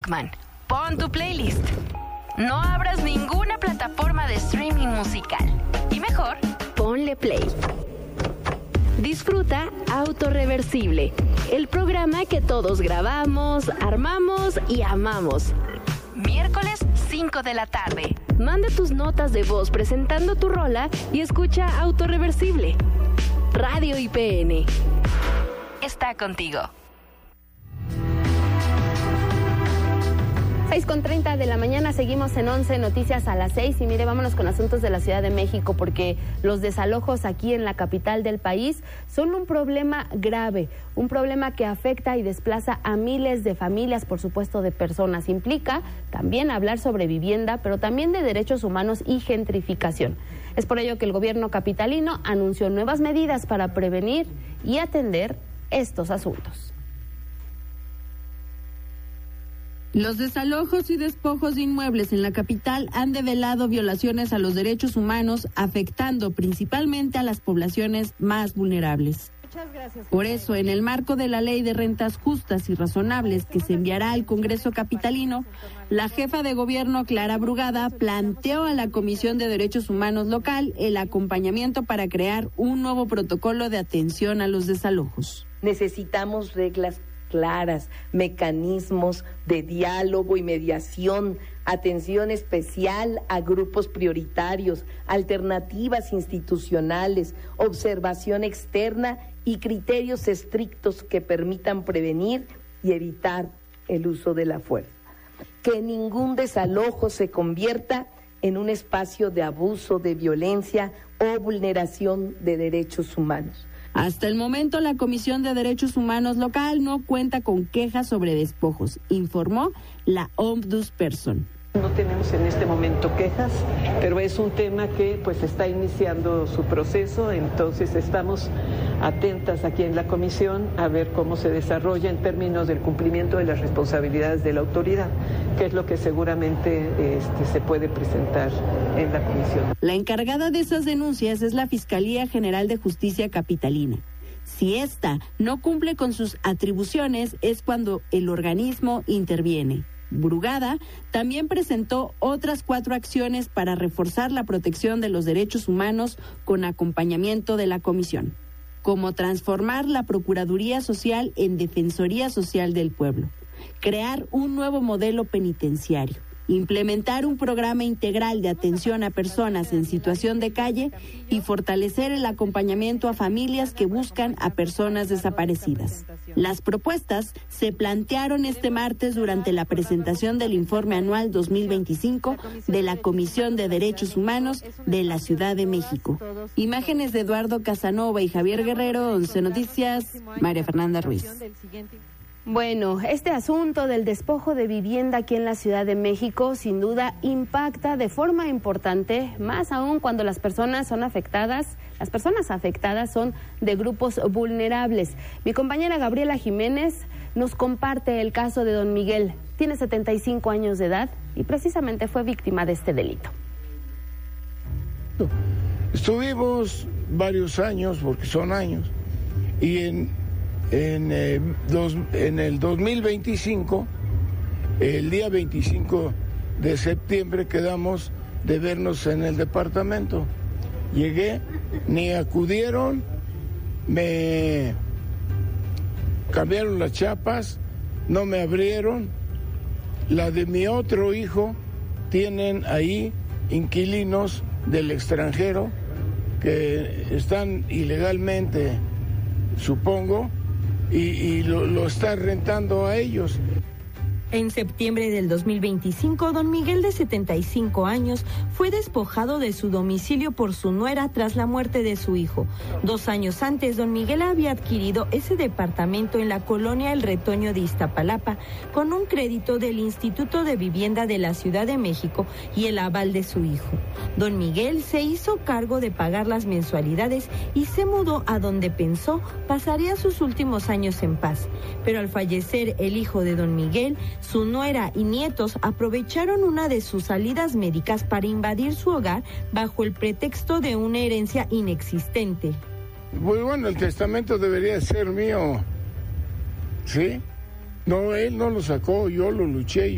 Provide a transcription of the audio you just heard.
Walkman. Pon tu playlist. No abras ninguna plataforma de streaming musical. Y mejor, ponle play. Disfruta Autorreversible, el programa que todos grabamos, armamos y amamos. Miércoles 5 de la tarde. Manda tus notas de voz presentando tu rola y escucha Autorreversible. Radio IPN está contigo. 6:30 de la mañana, seguimos en 11 Noticias a las 6 y mire, vámonos con asuntos de la Ciudad de México porque los desalojos aquí en la capital del país son un problema grave, un problema que afecta y desplaza a miles de familias, por supuesto de personas. Implica también hablar sobre vivienda, pero también de derechos humanos y gentrificación. Es por ello que el gobierno capitalino anunció nuevas medidas para prevenir y atender estos asuntos. Los desalojos y despojos de inmuebles en la capital han develado violaciones a los derechos humanos, afectando principalmente a las poblaciones más vulnerables. Por eso, en el marco de la Ley de Rentas Justas y Razonables que se enviará al Congreso capitalino, la jefa de gobierno, Clara Brugada, planteó a la Comisión de Derechos Humanos local el acompañamiento para crear un nuevo protocolo de atención a los desalojos. Necesitamos reglas claras, mecanismos de diálogo y mediación, atención especial a grupos prioritarios, alternativas institucionales, observación externa y criterios estrictos que permitan prevenir y evitar el uso de la fuerza. Que ningún desalojo se convierta en un espacio de abuso, de violencia o vulneración de derechos humanos. Hasta el momento, la Comisión de Derechos Humanos local no cuenta con quejas sobre despojos, informó la Ombudsperson. No tenemos en este momento quejas, pero es un tema que pues está iniciando su proceso, entonces estamos atentas aquí en la comisión a ver cómo se desarrolla en términos del cumplimiento de las responsabilidades de la autoridad, que es lo que seguramente se puede presentar en la comisión. La encargada de esas denuncias es la Fiscalía General de Justicia Capitalina. Si ésta no cumple con sus atribuciones, es cuando el organismo interviene. Brugada también presentó otras 4 acciones para reforzar la protección de los derechos humanos con acompañamiento de la comisión, como transformar la Procuraduría Social en Defensoría Social del Pueblo, crear un nuevo modelo penitenciario, implementar un programa integral de atención a personas en situación de calle y fortalecer el acompañamiento a familias que buscan a personas desaparecidas. Las propuestas se plantearon este martes durante la presentación del informe anual 2025 de la Comisión de Derechos Humanos de la Ciudad de México. Imágenes de Eduardo Casanova y Javier Guerrero, 11 Noticias, María Fernanda Ruiz. Bueno, este asunto del despojo de vivienda aquí en la Ciudad de México sin duda impacta de forma importante, más aún cuando las personas afectadas son de grupos vulnerables. Mi compañera Gabriela Jiménez nos comparte el caso de don Miguel. Tiene 75 años de edad y precisamente fue víctima de este delito. Estuvimos varios años, porque son años, y en el 2025, el día 25 de septiembre, quedamos de vernos en el departamento. Llegué, ni acudieron, me cambiaron las chapas, no me abrieron. La de mi otro hijo, tienen ahí inquilinos del extranjero que están ilegalmente, supongo, y lo están rentando a ellos. En septiembre del 2025, don Miguel, de 75 años, fue despojado de su domicilio por su nuera tras la muerte de su hijo. 2 años antes, don Miguel había adquirido ese departamento en la colonia El Retoño de Iztapalapa con un crédito del Instituto de Vivienda de la Ciudad de México y el aval de su hijo. Don Miguel se hizo cargo de pagar las mensualidades y se mudó a donde pensó pasaría sus últimos años en paz. Pero al fallecer el hijo de don Miguel, su nuera y nietos aprovecharon una de sus salidas médicas para invadir su hogar bajo el pretexto de una herencia inexistente. Pues bueno, el testamento debería ser mío, ¿sí? No, él no lo sacó, yo lo luché.